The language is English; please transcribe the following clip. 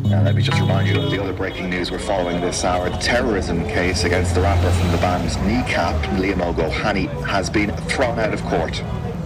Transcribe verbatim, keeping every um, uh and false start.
Now, let me just remind you of the other breaking news we're following this hour. The terrorism case against the rapper from the band Kneecap, Liam O'Gohany, has been thrown out of court.